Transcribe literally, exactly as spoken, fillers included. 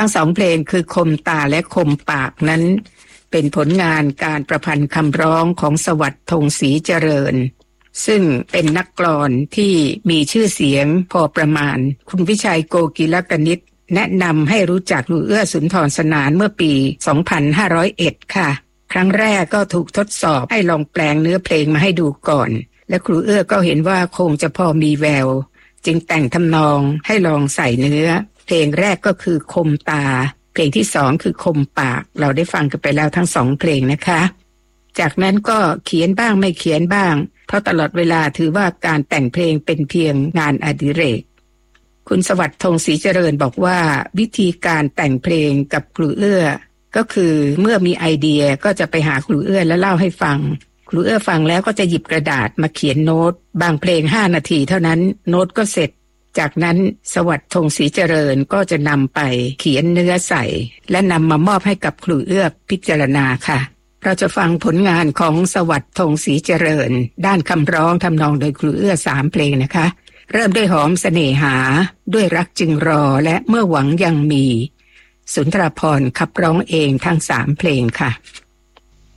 ทั้งสองเพลงคือคมตาและคมปากนั้นเป็นผลงานการประพันธ์คำร้องของสวัสดิ์ธงศรีเจริญซึ่งเป็นนักกลอนที่มีชื่อเสียงพอประมาณคุณวิชัยโกกีลกนิษฐ์แนะนำให้รู้จักครูเอื้อสุนทรสนานเมื่อปีสองพันห้าร้อยเอ็ดค่ะครั้งแรกก็ถูกทดสอบให้ลองแปลงเนื้อเพลงมาให้ดูก่อนและครูเอื้อก็เห็นว่าคงจะพอมีแววจึงแต่งทำนองให้ลองใส่เนื้อเพลงแรกก็คือคมตาเพลงที่สองคือคมปากเราได้ฟังกันไปแล้วทั้งสองเพลงนะคะจากนั้นก็เขียนบ้างไม่เขียนบ้างเพราะตลอดเวลาถือว่าการแต่งเพลงเป็นเพียงงานอดิเรกคุณสวัสดิ์ธงศรีเจริญบอกว่าวิธีการแต่งเพลงกับครูเอื้อก็คือเมื่อมีไอเดียก็จะไปหาครูเอื้อแล้วเล่าให้ฟังครูเอื้อฟังแล้วก็จะหยิบกระดาษมาเขียนโน้ตบางเพลงห้านาทีเท่านั้นโน้ตก็เสร็จจากนั้นสวัสดิ์ธงศรีเจริญก็จะนำไปเขียนเนื้อใส่และนำมามอบให้กับครูเอื้อพิจารณาค่ะเราจะฟังผลงานของสวัสดิ์ธงศรีเจริญด้านคำร้องทำนองโดยครูเอื้อสามเพลงนะคะเริ่มด้วยหอมเสน่หาด้วยรักจึงรอและเมื่อหวังยังมีสุนทรภรณ์ขับร้องเองทั้งสามเพลงค่ะ